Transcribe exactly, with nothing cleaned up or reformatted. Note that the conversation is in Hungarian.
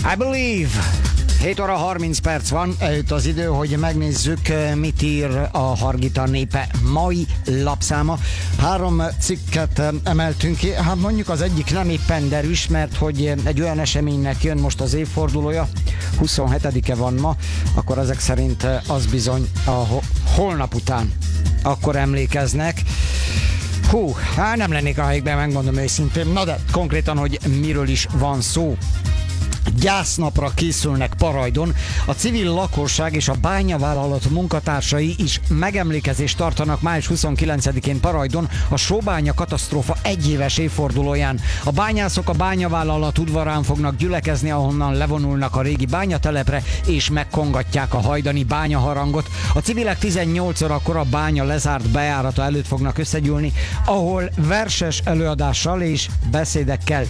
I believe. hét óra harminc perc van, eljött az idő, hogy megnézzük, mit ír a Hargita Népe mai lapszáma. Három cikket emeltünk ki, hát mondjuk az egyik nem éppen derűs, mert hogy egy olyan eseménynek jön most az évfordulója, huszonhetedike van ma, akkor ezek szerint az bizony a holnap után akkor emlékeznek. Hú, hát nem lennék a helyükben, megmondom őszintén. Na de konkrétan, hogy miről is van szó. Gyásznapra készülnek Parajdon. A civil lakosság és a bányavállalat munkatársai is megemlékezést tartanak május huszonkilencedikén Parajdon a Sóbánya katasztrófa egyéves évfordulóján. A bányászok a bányavállalat udvarán fognak gyülekezni, ahonnan levonulnak a régi bányatelepre és megkongatják a hajdani bányaharangot. A civilek tizennyolc órakor a bánya lezárt bejárata előtt fognak összegyűlni, ahol verses előadással és beszédekkel